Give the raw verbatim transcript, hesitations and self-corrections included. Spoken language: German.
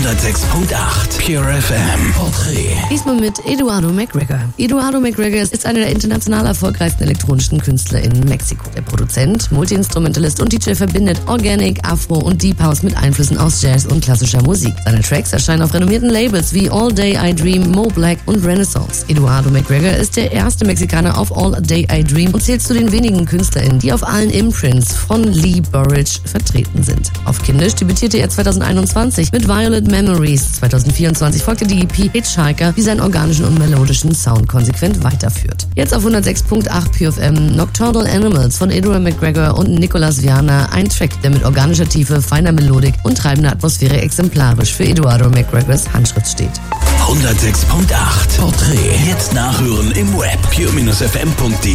hundertsechs Komma acht Pure F M Porträt. Diesmal mit Eduardo McGregor. Eduardo McGregor ist einer der international erfolgreichsten elektronischen Künstler in Mexiko. Der Produzent, Multi-Instrumentalist und D J verbindet Organic, Afro und Deep House mit Einflüssen aus Jazz und klassischer Musik. Seine Tracks erscheinen auf renommierten Labels wie All Day I Dream, Mo Black und Renaissance. Eduardo McGregor ist der erste Mexikaner auf All Day I Dream und zählt zu den wenigen KünstlerInnen, die auf allen Imprints von Lee Burridge vertreten sind. Auf Kindisch debütierte er zweitausendeinundzwanzig mit Violet Memories. zweitausendvierundzwanzig folgte die E P Hitchhiker, die seinen organischen und melodischen Sound konsequent weiterführt. Jetzt auf hundertsechs Komma acht Pure F M Nocturnal Animals von Eduardo McGregor und Nicolas Viana, ein Track, der mit organischer Tiefe, feiner Melodik und treibender Atmosphäre exemplarisch für Eduardo McGregors Handschrift steht. hundertsechs Komma acht Porträt. Jetzt nachhören im Web pure F M punkt de.